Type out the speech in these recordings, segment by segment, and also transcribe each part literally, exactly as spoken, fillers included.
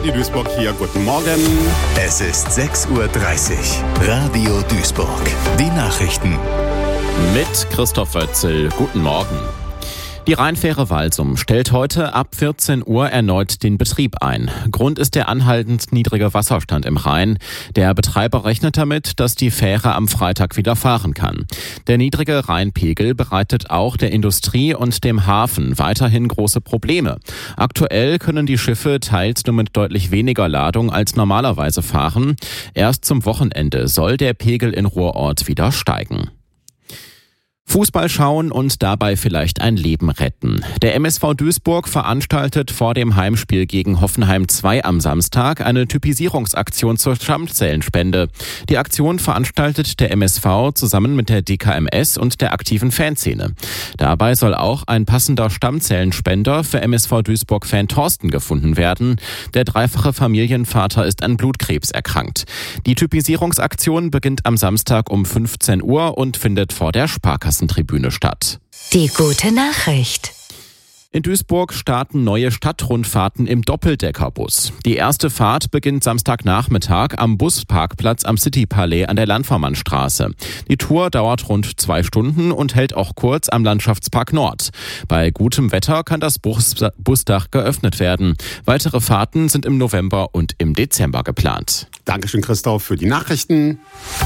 Radio Duisburg hier. Guten Morgen. Es ist sechs Uhr dreißig. Radio Duisburg. Die Nachrichten. Mit Christoph Wötzel. Guten Morgen. Die Rheinfähre Walsum stellt heute ab vierzehn Uhr erneut den Betrieb ein. Grund ist der anhaltend niedrige Wasserstand im Rhein. Der Betreiber rechnet damit, dass die Fähre am Freitag wieder fahren kann. Der niedrige Rheinpegel bereitet auch der Industrie und dem Hafen weiterhin große Probleme. Aktuell können die Schiffe teils nur mit deutlich weniger Ladung als normalerweise fahren. Erst zum Wochenende soll der Pegel in Ruhrort wieder steigen. Fußball schauen und dabei vielleicht ein Leben retten. Der M S V Duisburg veranstaltet vor dem Heimspiel gegen Hoffenheim zwei am Samstag eine Typisierungsaktion zur Stammzellenspende. Die Aktion veranstaltet der M S V zusammen mit der D K M S und der aktiven Fanszene. Dabei soll auch ein passender Stammzellenspender für M S V Duisburg-Fan Thorsten gefunden werden. Der dreifache Familienvater ist an Blutkrebs erkrankt. Die Typisierungsaktion beginnt am Samstag um fünfzehn Uhr und findet vor der Sparkasse Tribüne statt. Die gute Nachricht. In Duisburg starten neue Stadtrundfahrten im Doppeldeckerbus. Die erste Fahrt beginnt Samstagnachmittag am Busparkplatz am Citypalais an der Landvermannstraße. Die Tour dauert rund zwei Stunden und hält auch kurz am Landschaftspark Nord. Bei gutem Wetter kann das Bus- Busdach geöffnet werden. Weitere Fahrten sind im November und im Dezember geplant. Dankeschön, Christoph, für die Nachrichten.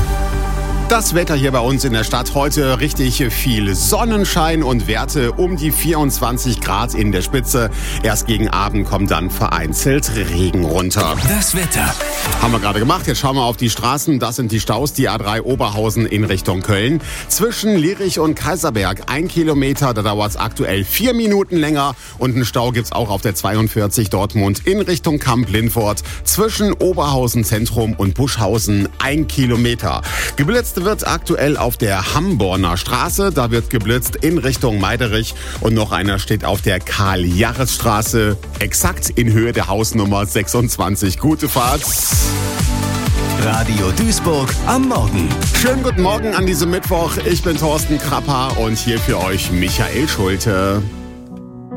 Das Wetter hier bei uns in der Stadt heute richtig viel Sonnenschein und Werte um die vierundzwanzig Grad in der Spitze. Erst gegen Abend kommt dann vereinzelt Regen runter. Das Wetter haben wir gerade gemacht. Jetzt schauen wir auf die Straßen. Das sind die Staus. Die A drei Oberhausen in Richtung Köln. Zwischen Lierich und Kaiserberg ein Kilometer. Da dauert es aktuell vier Minuten länger. Und einen Stau gibt's auch auf der zweiundvierzig Dortmund in Richtung Kamp-Lindfort. Zwischen Oberhausen Zentrum und Buschhausen ein Kilometer. Geblitzt wird aktuell auf der Hamborner Straße. Da wird geblitzt in Richtung Meiderich. Und noch einer steht auf der Karl-Jarres-Straße. Exakt in Höhe der Hausnummer sechsundzwanzig. Gute Fahrt. Radio Duisburg am Morgen. Schönen guten Morgen an diesem Mittwoch. Ich bin Thorsten Krapper und hier für euch Michael Schulte.